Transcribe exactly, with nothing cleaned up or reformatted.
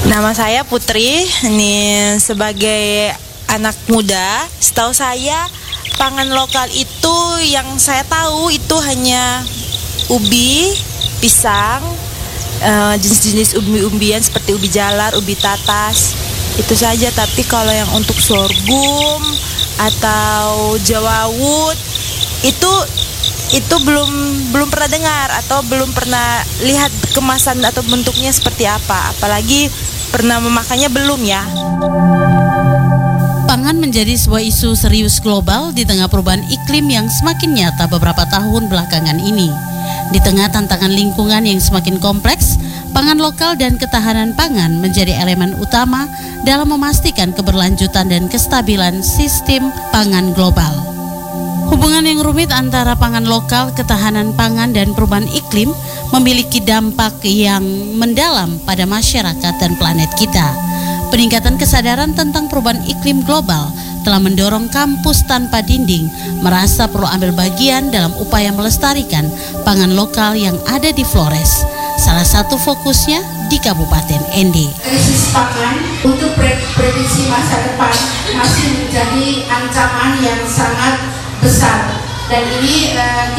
Nama saya Putri, ini sebagai anak muda, setahu saya pangan lokal itu yang saya tahu itu hanya ubi, pisang, eh, jenis-jenis umbi-umbian seperti ubi jalar, ubi tatas, itu saja. Tapi kalau yang untuk sorghum atau jawawut itu itu belum belum pernah dengar atau belum pernah lihat kemasan atau bentuknya seperti apa, apalagi pernah memakannya belum ya. Pangan menjadi sebuah isu serius global di tengah perubahan iklim yang semakin nyata beberapa tahun belakangan ini. Di tengah tantangan lingkungan yang semakin kompleks, pangan lokal dan ketahanan pangan menjadi elemen utama dalam memastikan keberlanjutan dan kestabilan sistem pangan global. Hubungan yang rumit antara pangan lokal, ketahanan pangan, dan perubahan iklim memiliki dampak yang mendalam pada masyarakat dan planet kita. Peningkatan kesadaran tentang perubahan iklim global telah mendorong kampus tanpa dinding merasa perlu ambil bagian dalam upaya melestarikan pangan lokal yang ada di Flores. Salah satu fokusnya di Kabupaten Ende. Krisis pangan untuk prediksi masa depan masih menjadi ancaman yang sangat besar, dan ini uh,